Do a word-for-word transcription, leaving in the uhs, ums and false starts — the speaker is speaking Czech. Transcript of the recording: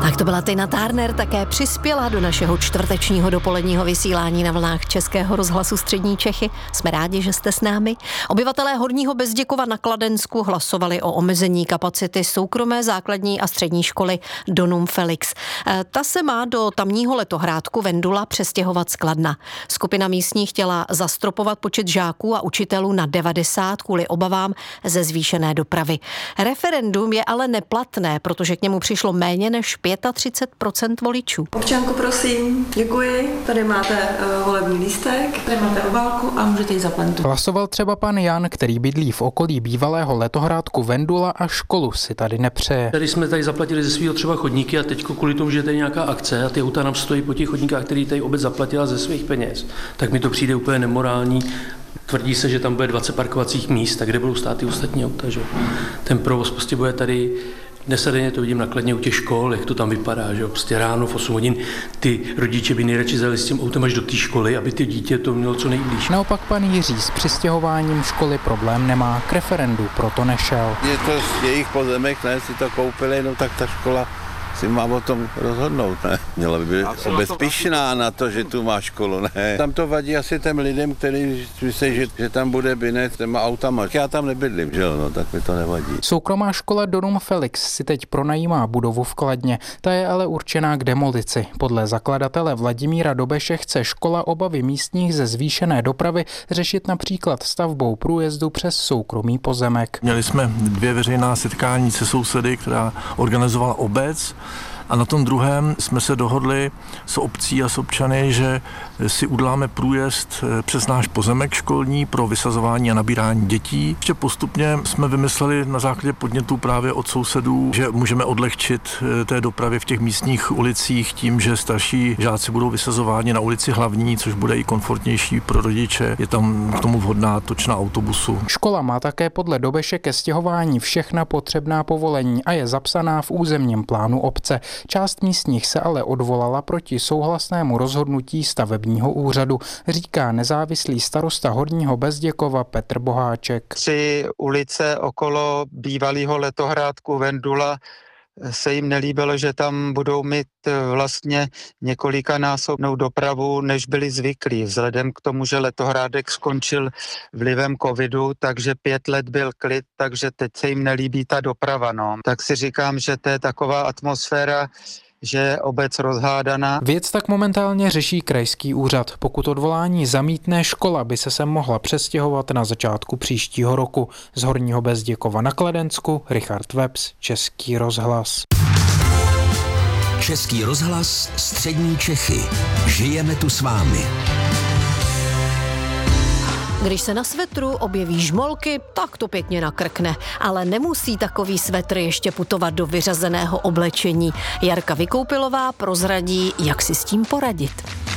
Tak to byla Tina Turner, také přispěla do našeho čtvrtečního dopoledního vysílání na vlnách Českého rozhlasu Střední Čechy. Jsme rádi, že jste s námi. Obyvatelé Horního Bezděkova na Kladensku hlasovali o omezení kapacity soukromé základní a střední školy Donum Felix. Ta se má do tamního letohrádku Vendula přestěhovat z Kladna. Skupina místních chtěla zastropovat počet žáků a učitelů na devadesát kvůli obavám ze zvýšené dopravy. Referendum je ale neplatné, protože k němu přišlo méně než třicet pět procent voličů. Občanku, prosím, děkuji. Tady máte uh, volební lístek, tady máte obálku a můžete jít za plentu. Hlasoval třeba pan Jan, který bydlí v okolí bývalého letohrádku Vendula a školu si tady nepřeje. Tady jsme tady zaplatili ze svého třeba chodníky a teď kvůli tomu, že je tady nějaká akce a ty auta nám stojí po těch chodníkách, který tady obec zaplatila ze svých peněz, tak mi to přijde úplně nemorální. Tvrdí se, že tam bude dvacet parkovacích míst, tak kde budou stát ty ostatní auta, že? Ten provoz prostě bude tady. Dnes a denně to vidím nakladně u těch škol, jak to tam vypadá, že prostě ráno v osm hodin ty rodiče by nejradši zajeli s tím autem až do té školy, aby ty dítě to mělo co nejblíž. Naopak pan Jiří s přistěhováním školy problém nemá, k referendu proto nešel. Je to jejich pozemek, ne, si to koupili, no tak ta škola si má o tom rozhodnout, ne? Měla by být obec pyšná na to, že tu má školu, ne? Tam to vadí asi těm lidem, kteří myslí, že, že tam bude binec těma autama. Já tam nebydlím, že jo, no, tak mi to nevadí. Soukromá škola Donum Felix si teď pronajímá budovu v Kladně. Ta je ale určená k demolici. Podle zakladatele Vladimíra Dobeše chce škola obavy místních ze zvýšené dopravy řešit například stavbou průjezdu přes soukromý pozemek. Měli jsme dvě veřejná setkání se sousedy, která organizovala obec. A na tom druhém jsme se dohodli s obcí a s občany, že si uděláme průjezd přes náš pozemek školní pro vysazování a nabírání dětí. Ještě postupně jsme vymysleli na základě podnětů právě od sousedů, že můžeme odlehčit té dopravy v těch místních ulicích tím, že starší žáci budou vysazováni na ulici Hlavní, což bude i komfortnější pro rodiče. Je tam k tomu vhodná točna autobusu. Škola má také podle Dobeše ke stěhování všechna potřebná povolení a je zapsaná v územním plánu obce. Část místních se ale odvolala proti souhlasnému rozhodnutí stavebního úřadu, říká nezávislý starosta Horního Bezděkova Petr Boháček. Tři ulice okolo bývalého letohrádku Vendula se jim nelíbilo, že tam budou mít vlastně několikanásobnou dopravu, než byli zvyklí. Vzhledem k tomu, že letohrádek skončil vlivem covidu, takže pět let byl klid, takže teď se jim nelíbí ta doprava. No. Tak si říkám, že to je taková atmosféra, že je obec rozhádaná. Věc tak momentálně řeší krajský úřad. Pokud odvolání zamítne, škola by se sem mohla přestěhovat na začátku příštího roku. Z Horního Bezděkova na Kladensku, Richard Webs, Český rozhlas. Český rozhlas, Střední Čechy. Žijeme tu s vámi. Když se na svetru objeví žmolky, tak to pěkně nakrkne. Ale nemusí takový svetr ještě putovat do vyřazeného oblečení. Jarka Vykoupilová prozradí, jak si s tím poradit.